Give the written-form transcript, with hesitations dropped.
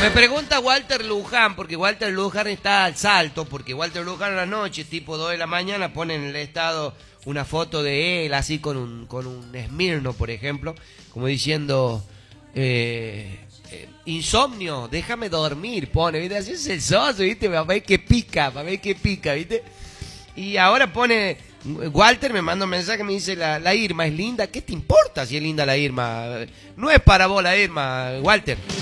Me pregunta Walter Luján, porque Walter Luján está al salto, porque Walter Luján a la noche, tipo 2 de la mañana, pone en el estado una foto de él, así con un Smirno, por ejemplo, como diciendo, insomnio, déjame dormir, pone, ¿viste? Así es el soso, ¿viste? Para ver qué pica, ¿viste? Y ahora pone, Walter me manda un mensaje, me dice, la Irma es linda. ¿Qué te importa si es linda la Irma? No es para vos la Irma, Walter.